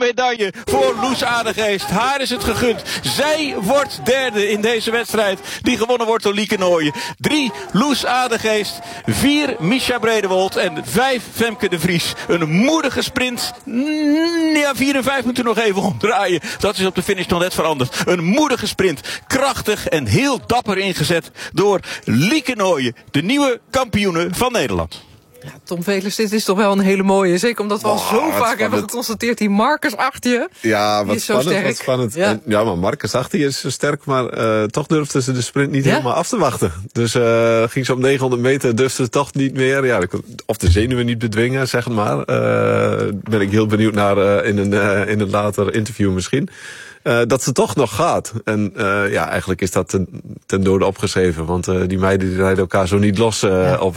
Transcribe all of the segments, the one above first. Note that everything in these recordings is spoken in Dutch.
medaille voor Loes Adegeest. Haar is het gegund. Zij wordt derde in deze wedstrijd die gewonnen wordt door Lieke Nooijen. 3 Loes Adegeest, 4 Misha Bredewold en 5 Femke de Vries. Een moedige sprint. Ja, 4 en 5 moeten nog even omdraaien. Dat is op de finish nog net veranderd. Een moedige sprint. Krachtig en heel dapper ingezet door Lieke Nooijen, de nieuwe kampioene van Nederland. Ja, Tom Velers, dit is toch wel een hele mooie. Zeker omdat we al zo vaak hebben geconstateerd, die Marcus achter je. Ja, wat spannend, sterk. Wat spannend. Ja, ja, maar Marcus achter je is sterk, maar toch durfde ze de sprint niet helemaal af te wachten. Dus ging ze op 900 meter, durfde ze toch niet meer. Ja, of de zenuwen niet bedwingen, zeg het maar. Ben ik heel benieuwd naar in een later interview misschien. Dat ze toch nog gaat. En ja, eigenlijk is dat ten dode opgeschreven. Want die meiden die rijden elkaar zo niet los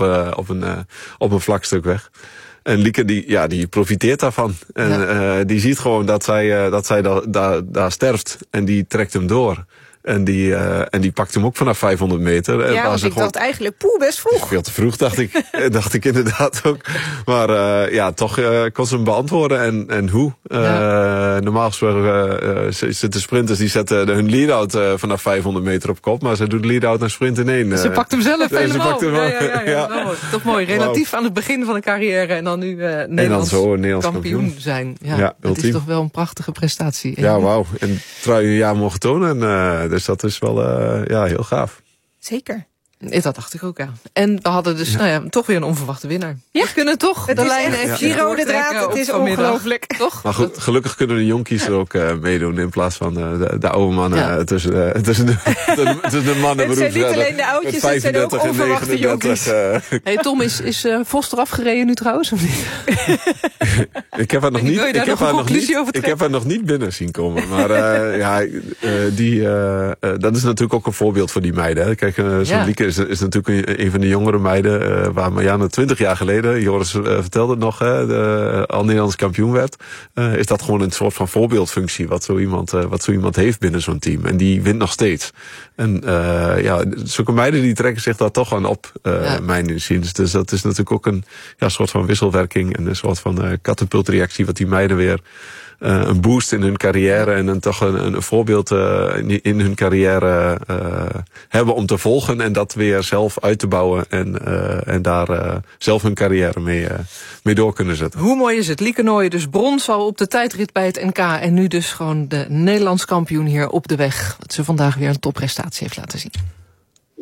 op een vlak stuk weg. En Lieke die profiteert daarvan. En die ziet gewoon dat zij daar sterft. En die trekt hem door. En die pakt hem ook vanaf 500 meter. Ja, want ik dacht eigenlijk, best vroeg. Veel te vroeg, dacht ik inderdaad ook. Maar ja, toch kon ze hem beantwoorden. En hoe? Normaal gesproken zitten sprinters die zetten hun lead-out vanaf 500 meter op kop. Maar ze doet lead-out en sprint in één. Ze pakt hem zelf helemaal. Ze pakt hem ja. Toch mooi. Relatief aan het begin van de carrière en dan nu Nederlands kampioen zijn. Ja, het is toch wel een prachtige prestatie. Ja, wauw. En trui een jaar mogen tonen. Dus dat is wel heel gaaf. Zeker. Dat dacht ik ook, ja. En we hadden dus toch weer een onverwachte winnaar. Ja. We kunnen toch de lijnen even die rode draad, het is ongelooflijk. Toch? Maar goed, gelukkig kunnen de jonkies er ook meedoen in plaats van de oude mannen tussen de mannen. Het zijn niet alleen de oudjes, het zijn ook onverwachte jonkies. Hey Tom, is Vos eraf gereden nu trouwens? Of niet? Ik heb haar nog niet binnen zien komen. Maar dat is natuurlijk ook een voorbeeld voor die meiden. Hè. Kijk, zo'n Lieke is natuurlijk een van de jongere meiden waar Marianne 20 jaar geleden, Joris vertelde het nog, al Nederlands kampioen werd. Is dat gewoon een soort van voorbeeldfunctie wat zo iemand heeft binnen zo'n team. En die wint nog steeds. En zulke meiden die trekken zich daar toch aan op, mijn inziens. Dus dat is natuurlijk ook een soort van wisselwerking en een soort van katapultreactie wat die meiden weer een boost in hun carrière en dan toch een voorbeeld in hun carrière hebben om te volgen en dat weer zelf uit te bouwen en daar zelf hun carrière mee door kunnen zetten. Hoe mooi is het? Lieke Nooijen dus brons al op de tijdrit bij het NK en nu dus gewoon de Nederlands kampioen hier op de weg. Dat ze vandaag weer een topprestatie heeft laten zien.